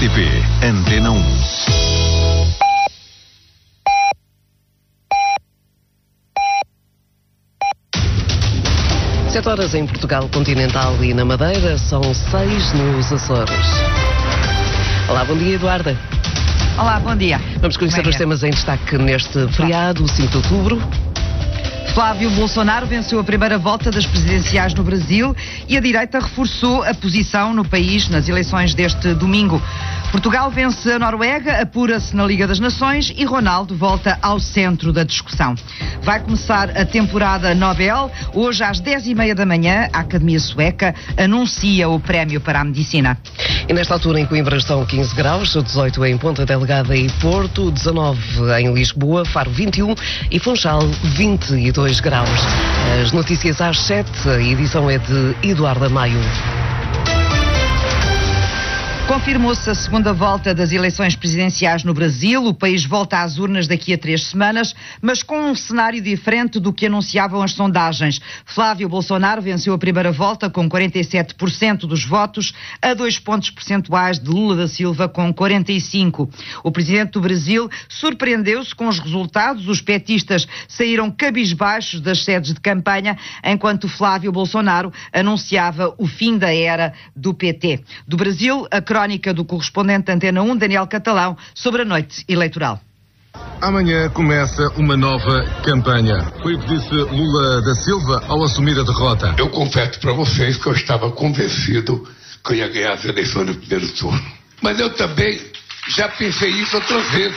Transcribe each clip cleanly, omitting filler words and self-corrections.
RTP Antena 1. Sete horas em Portugal continental e na Madeira, são 6 nos Açores. Olá, bom dia, Eduarda. Olá, bom dia. Vamos conhecer os temas em destaque neste feriado, 5 de outubro. Flávio Bolsonaro venceu a primeira volta das presidenciais no Brasil e a direita reforçou a posição no país nas eleições deste domingo. Portugal vence a Noruega, apura-se na Liga das Nações e Ronaldo volta ao centro da discussão. Vai começar a temporada Nobel. Hoje às 10h30 da manhã, a Academia Sueca anuncia o prémio para a medicina. E nesta altura em Coimbra estão 15 graus, 18 em Ponta Delgada e Porto, 19 em Lisboa, Faro 21 e Funchal 22 graus. As notícias às 7, a edição é de Eduardo Maio. Confirmou-se a segunda volta das eleições presidenciais no Brasil. O país volta às urnas daqui a 3 semanas, mas com um cenário diferente do que anunciavam as sondagens. Flávio Bolsonaro venceu a primeira volta com 47% dos votos, a 2 pontos percentuais de Lula da Silva com 45%. O presidente do Brasil surpreendeu-se com os resultados. Os petistas saíram cabisbaixos das sedes de campanha, enquanto Flávio Bolsonaro anunciava o fim da era do PT. Do Brasil, a crónica do correspondente da Antena 1, Daniel Catalão, sobre a noite eleitoral. Amanhã começa uma nova campanha. Foi o que disse Lula da Silva ao assumir a derrota. Eu confesso para vocês que eu estava convencido que eu ia ganhar as eleições no primeiro turno. Mas eu também já pensei isso outras vezes.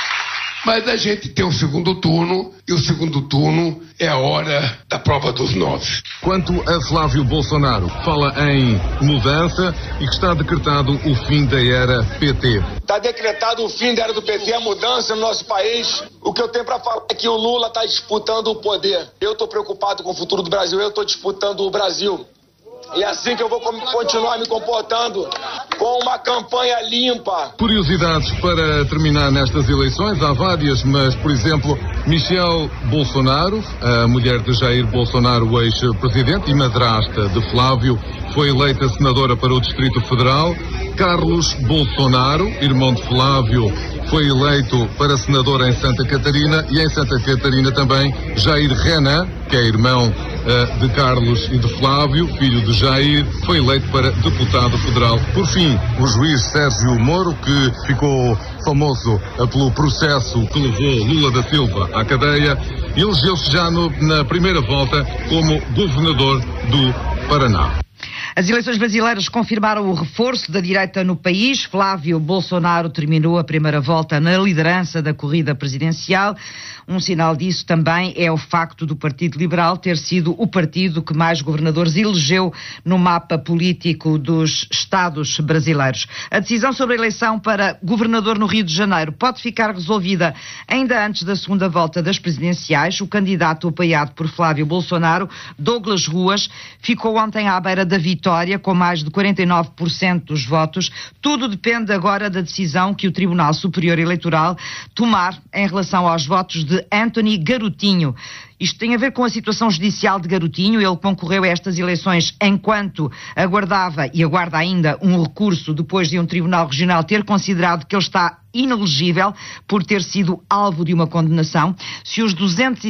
Mas a gente tem um segundo turno, e o segundo turno é a hora da prova dos 9. Quanto a Flávio Bolsonaro, fala em mudança e que está decretado o fim da era PT. Está decretado o fim da era do PT, a mudança no nosso país. O que eu tenho para falar é que o Lula está disputando o poder. Eu estou preocupado com o futuro do Brasil, eu estou disputando o Brasil. E é assim que eu vou continuar me comportando, com uma campanha limpa. Curiosidades para terminar nestas eleições, há várias, mas, por exemplo, Michelle Bolsonaro, a mulher de Jair Bolsonaro, o ex-presidente e madrasta de Flávio, foi eleita senadora para o Distrito Federal. Carlos Bolsonaro, irmão de Flávio, foi eleito para senador em Santa Catarina, e em Santa Catarina também Jair Renan, que é irmão de Carlos e de Flávio, filho de Jair, foi eleito para deputado federal. Por fim, o juiz Sérgio Moro, que ficou famoso pelo processo que levou Lula da Silva à cadeia, elegeu-se já na primeira volta como governador do Paraná. As eleições brasileiras confirmaram o reforço da direita no país. Flávio Bolsonaro terminou a primeira volta na liderança da corrida presidencial. Um sinal disso também é o facto do Partido Liberal ter sido o partido que mais governadores elegeu no mapa político dos Estados brasileiros. A decisão sobre a eleição para governador no Rio de Janeiro pode ficar resolvida ainda antes da segunda volta das presidenciais. O candidato apoiado por Flávio Bolsonaro, Douglas Ruas, ficou ontem à beira da vitória com mais de 49% dos votos. Tudo depende agora da decisão que o Tribunal Superior Eleitoral tomar em relação aos votos de Anthony Garotinho. Isto tem a ver com a situação judicial de Garotinho. Ele concorreu a estas eleições enquanto aguardava e aguarda ainda um recurso depois de um tribunal regional ter considerado que ele está inelegível por ter sido alvo de uma condenação. Se os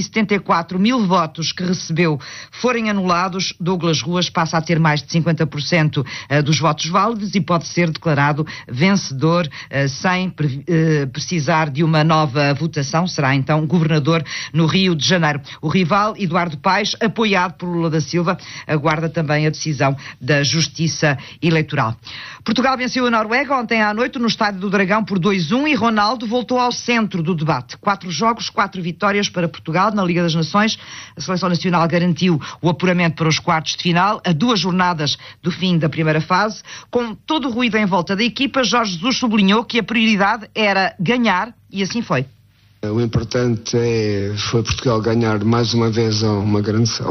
274 mil votos que recebeu forem anulados, Douglas Ruas passa a ter mais de 50% dos votos válidos e pode ser declarado vencedor sem precisar de uma nova votação. Será então governador no Rio de Janeiro. O rival, Eduardo Paes, apoiado por Lula da Silva, aguarda também a decisão da Justiça Eleitoral. Portugal venceu a Noruega ontem à noite no Estádio do Dragão por 2-1 e Ronaldo voltou ao centro do debate. 4 jogos, 4 vitórias para Portugal na Liga das Nações. A Seleção Nacional garantiu o apuramento para os quartos de final, a 2 jornadas do fim da primeira fase. Com todo o ruído em volta da equipa, Jorge Jesus sublinhou que a prioridade era ganhar e assim foi. O importante foi Portugal ganhar mais uma vez uma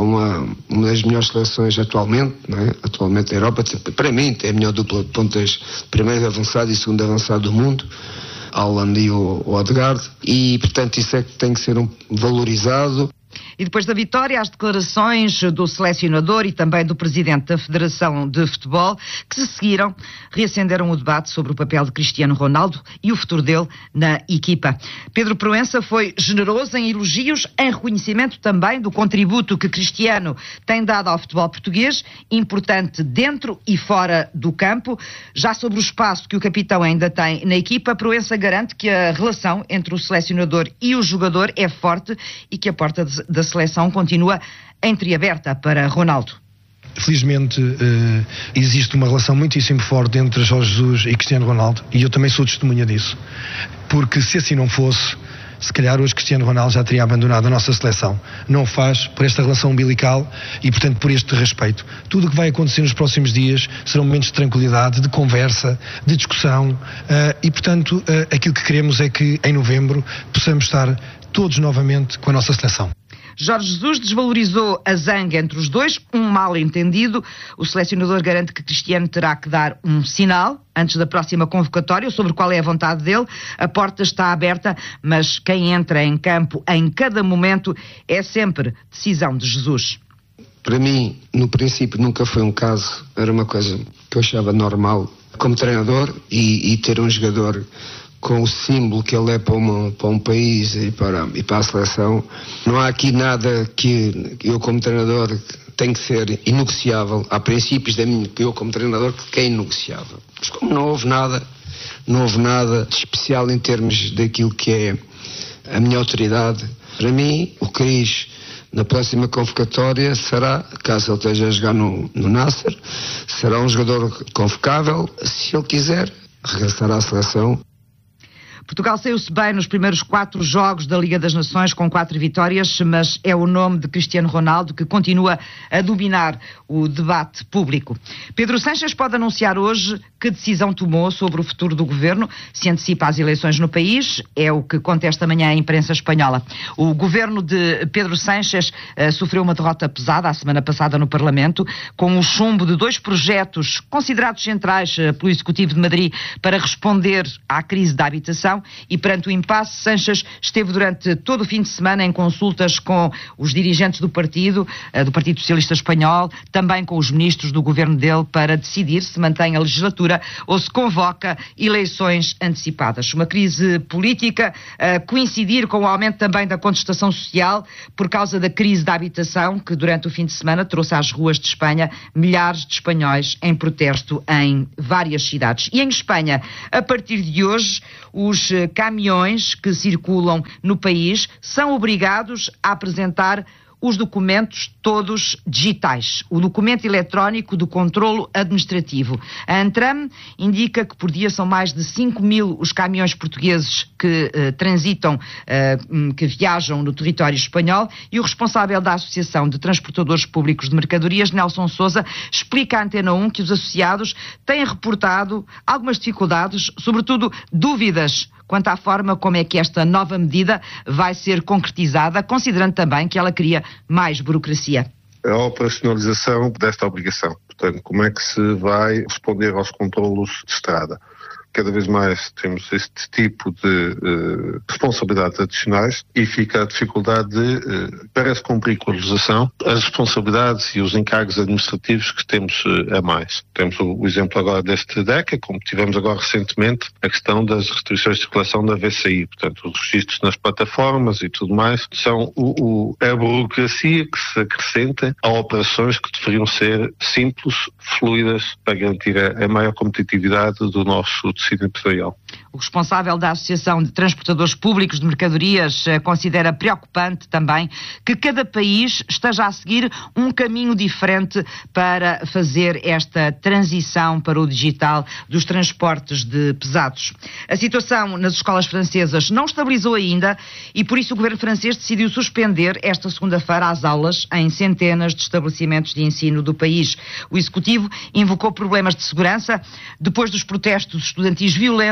das melhores seleções atualmente, não é? Atualmente na Europa. Para mim é a melhor dupla de pontas, primeiro avançado e segundo avançado do mundo, Haaland e o Odegaard, e portanto isso é que tem que ser valorizado. E depois da vitória, as declarações do selecionador e também do presidente da Federação de Futebol, que se seguiram, reacenderam o debate sobre o papel de Cristiano Ronaldo e o futuro dele na equipa. Pedro Proença foi generoso em elogios, em reconhecimento também do contributo que Cristiano tem dado ao futebol português, importante dentro e fora do campo. Já sobre o espaço que o capitão ainda tem na equipa, Proença garante que a relação entre o selecionador e o jogador é forte e que a porta da seleção continua entreaberta para Ronaldo. Felizmente existe uma relação muitíssimo forte entre Jorge Jesus e Cristiano Ronaldo, e eu também sou testemunha disso, porque se assim não fosse, se calhar hoje Cristiano Ronaldo já teria abandonado a nossa seleção. Não o faz por esta relação umbilical e, portanto, por este respeito. Tudo o que vai acontecer nos próximos dias serão momentos de tranquilidade, de conversa, de discussão e, portanto, aquilo que queremos é que em novembro possamos estar todos novamente com a nossa seleção. Jorge Jesus desvalorizou a zanga entre os dois, um mal-entendido. O selecionador garante que Cristiano terá que dar um sinal antes da próxima convocatória sobre qual é a vontade dele. A porta está aberta, mas quem entra em campo em cada momento é sempre decisão de Jesus. Para mim, no princípio, nunca foi um caso, era uma coisa que eu achava normal como treinador e ter um jogador com o símbolo que ele é para um país e para a seleção. Não há aqui nada que eu como treinador tenho que ser inegociável. Há princípios que eu como treinador que é inegociável. Mas como não houve nada de especial em termos daquilo que é a minha autoridade, para mim o Cris na próxima convocatória será, caso ele esteja a jogar no Nasser, será um jogador convocável. Se ele quiser, regressará à seleção. Portugal saiu-se bem nos primeiros 4 jogos da Liga das Nações com 4 vitórias, mas é o nome de Cristiano Ronaldo que continua a dominar o debate público. Pedro Sánchez pode anunciar hoje que decisão tomou sobre o futuro do governo, se antecipa às eleições no país, é o que conta esta manhã a imprensa espanhola. O governo de Pedro Sánchez sofreu uma derrota pesada a semana passada no Parlamento, com o chumbo de 2 projetos considerados centrais pelo Executivo de Madrid para responder à crise da habitação. E perante o impasse, Sánchez esteve durante todo o fim de semana em consultas com os dirigentes do Partido Socialista Espanhol, também com os ministros do governo dele, para decidir se mantém a legislatura ou se convoca eleições antecipadas. Uma crise política a coincidir com o aumento também da contestação social por causa da crise da habitação, que durante o fim de semana trouxe às ruas de Espanha milhares de espanhóis em protesto em várias cidades. E em Espanha, a partir de hoje, os caminhões que circulam no país são obrigados a apresentar os documentos todos digitais. O documento eletrónico do controlo administrativo. A Antram indica que por dia são mais de 5.000 os caminhões portugueses que transitam, que viajam no território espanhol, e o responsável da Associação de Transportadores Públicos de Mercadorias, Nelson Sousa, explica à Antena 1 que os associados têm reportado algumas dificuldades, sobretudo dúvidas quanto à forma como é que esta nova medida vai ser concretizada, considerando também que ela cria mais burocracia. A operacionalização desta obrigação. Portanto, como é que se vai responder aos controlos de estrada? Cada vez mais temos este tipo de responsabilidades adicionais e fica a dificuldade para se cumprir com a legislação, as responsabilidades e os encargos administrativos que temos a mais. Temos o exemplo agora deste DECA, como tivemos agora recentemente a questão das restrições de circulação da VCI, portanto os registros nas plataformas e tudo mais, são a burocracia que se acrescenta a operações que deveriam ser simples, fluidas, para garantir a maior competitividade do nosso tecido empresarial. O responsável da Associação de Transportadores Públicos de Mercadorias considera preocupante também que cada país esteja a seguir um caminho diferente para fazer esta transição para o digital dos transportes de pesados. A situação nas escolas francesas não estabilizou ainda e por isso o governo francês decidiu suspender esta segunda-feira as aulas em centenas de estabelecimentos de ensino do país. O Executivo invocou problemas de segurança depois dos protestos estudantis violentos da última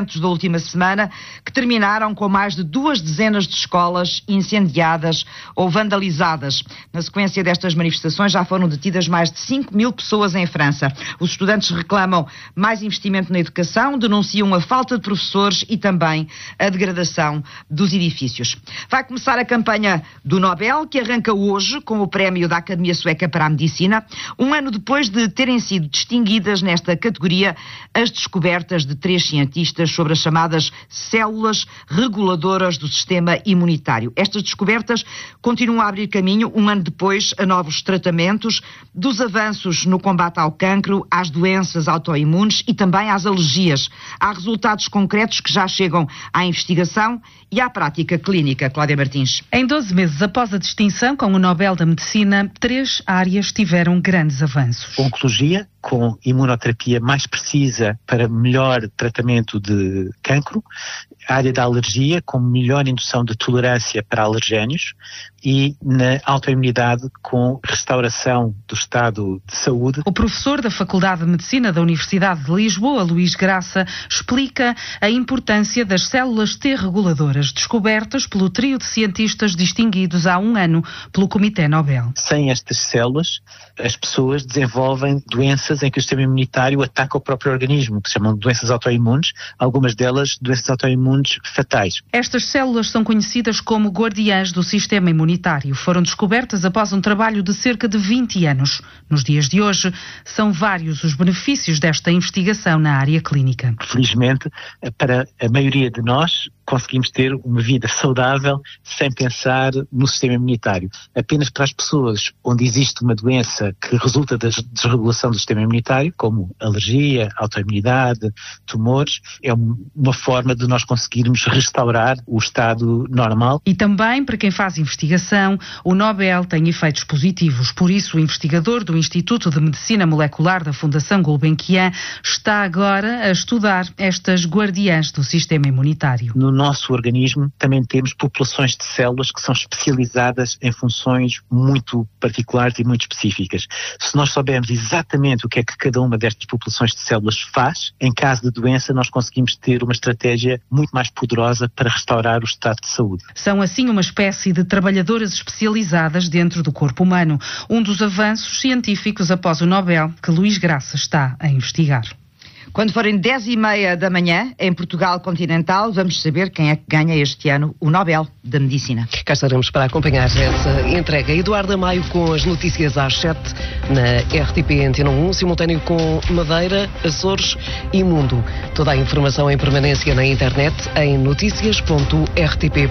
última semana, que terminaram com mais de 2 dezenas de escolas incendiadas ou vandalizadas. Na sequência destas manifestações já foram detidas mais de 5.000 pessoas em França. Os estudantes reclamam mais investimento na educação, denunciam a falta de professores e também a degradação dos edifícios. Vai começar a campanha do Nobel, que arranca hoje com o prémio da Academia Sueca para a Medicina, um ano depois de terem sido distinguidas nesta categoria as descobertas de 3 cientistas sobre as chamadas células reguladoras do sistema imunitário. Estas descobertas continuam a abrir caminho, um ano depois, a novos tratamentos, dos avanços no combate ao cancro, às doenças autoimunes e também às alergias. Há resultados concretos que já chegam à investigação e à prática clínica. Cláudia Martins. Em 12 meses após a distinção com o Nobel da Medicina, 3 áreas tiveram grandes avanços. Oncologia, com imunoterapia mais precisa para melhor tratamento de cancro, a área da alergia, com melhor indução de tolerância para alergénios, e na autoimunidade, com restauração do estado de saúde. O professor da Faculdade de Medicina da Universidade de Lisboa, Luís Graça, explica a importância das células T reguladoras, descobertas pelo trio de cientistas distinguidos há um ano pelo Comitê Nobel. Sem estas células, as pessoas desenvolvem doenças em que o sistema imunitário ataca o próprio organismo, que se chamam de doenças autoimunes, algumas delas doenças autoimunes fatais. Estas células são conhecidas como guardiãs do sistema imunitário. Foram descobertas após um trabalho de cerca de 20 anos. Nos dias de hoje, são vários os benefícios desta investigação na área clínica. Felizmente, para a maioria de nós, conseguimos ter uma vida saudável sem pensar no sistema imunitário. Apenas para as pessoas onde existe uma doença que resulta da desregulação do sistema imunitário, como alergia, autoimunidade, tumores, é uma forma de nós conseguirmos restaurar o estado normal. E também para quem faz investigação, o Nobel tem efeitos positivos. Por isso, o investigador do Instituto de Medicina Molecular da Fundação Gulbenkian está agora a estudar estas guardiãs do sistema imunitário. No nosso organismo também temos populações de células que são especializadas em funções muito particulares e muito específicas. Se nós soubermos exatamente o que é que cada uma destas populações de células faz, em caso de doença nós conseguimos ter uma estratégia muito mais poderosa para restaurar o estado de saúde. São assim uma espécie de trabalhadoras especializadas dentro do corpo humano, um dos avanços científicos após o Nobel que Luís Graça está a investigar. Quando forem 10h30 da manhã, em Portugal continental, vamos saber quem é que ganha este ano o Nobel da Medicina. Cá estaremos para acompanhar essa entrega. Eduardo Amaio com as notícias às 7 na RTP Antena 1, simultâneo com Madeira, Açores e Mundo. Toda a informação em permanência na internet em noticias.rtp.pt.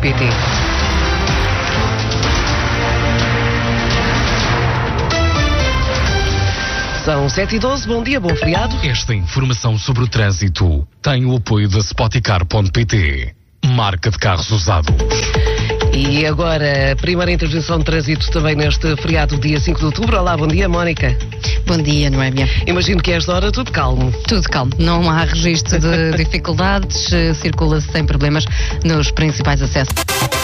São 7h12, bom dia, bom feriado. Esta informação sobre o trânsito tem o apoio da Spoticar.pt, marca de carros usados. E agora, a primeira intervenção de trânsito também neste feriado, dia 5 de outubro. Olá, bom dia, Mónica. Bom dia, Noémia. Imagino que a esta hora tudo calmo. Tudo calmo, não há registro de dificuldades, circula-se sem problemas nos principais acessos.